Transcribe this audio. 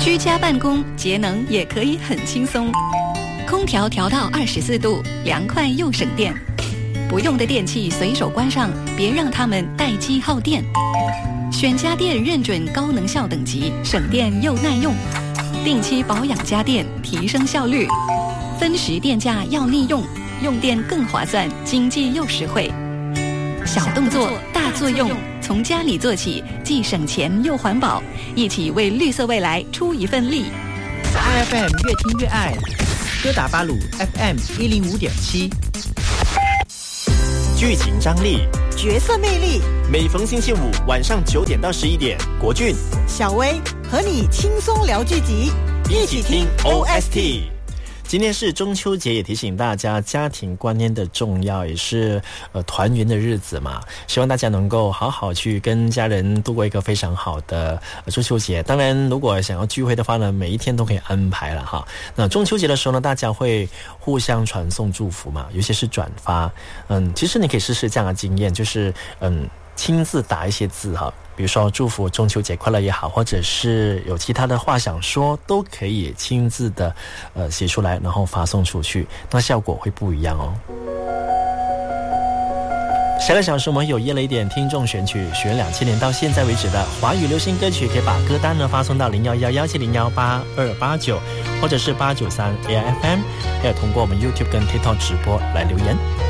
居家办公节能也可以很轻松，空调调到24度，凉快又省电。不用的电器随手关上，别让它们待机耗电。选家电认准高能效等级，省电又耐用。定期保养家电，提升效率。分时电价要利用，用电更划算，经济又实惠。小动作大作用，从家里做起，既省钱又环保，一起为绿色未来出一份力。 IFM 越听越爱，哥打巴鲁 FM 105.7。 剧情张力， 角色魅力， 每逢星期五晚上9点到11点，国俊、 小薇和你轻松聊剧集，一起听 OST。 今天是中秋节，也提醒大家家庭观念的重要，也是团圆的日子嘛。希望大家能够好好去跟家人度过一个非常好的中秋节。当然，如果想要聚会的话呢，每一天都可以安排了哈。那中秋节的时候呢，大家会互相传送祝福嘛，有些是转发。其实你可以试试这样的经验，就是亲自打一些字哈，比如说祝福中秋节快乐也好，或者是有其他的话想说，都可以亲自的写出来，然后发送出去，那效果会不一样哦。下个小时我们有约了一点听众选曲，选2000年到现在为止的华语流行歌曲，可以把歌单呢发送到0111701829，或者是893 AIFM， 还有通过我们 YouTube 跟 TikTok 直播来留言。